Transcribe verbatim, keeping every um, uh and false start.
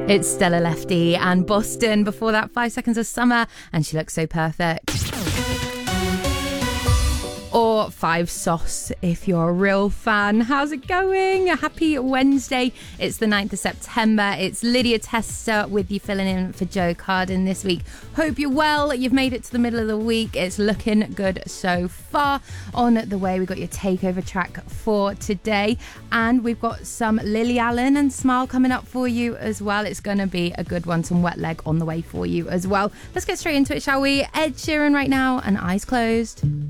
It's Stella Lefty and Boston. Before that, Five Seconds of Summer, and She Looks So Perfect. Or Five Sauce if you're a real fan. How's it going? Happy Wednesday. It's the ninth of September. It's Lydia Tester with you filling in for Joe Carden this week. Hope you're well. You've made it to the middle of the week. It's looking good so far. On the way, we've got your takeover track for today. And we've got some Lily Allen and Smile coming up for you as well. It's going to be a good one. Some Wet Leg on the way for you as well. Let's get straight into it, shall we? Ed Sheeran right now and Eyes Closed.